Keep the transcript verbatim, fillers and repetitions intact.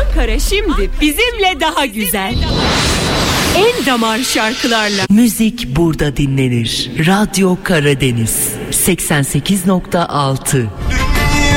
Ankara şimdi bizimle daha güzel. En damar şarkılarla. Müzik burada dinlenir. Radyo Karadeniz seksen sekiz nokta altı.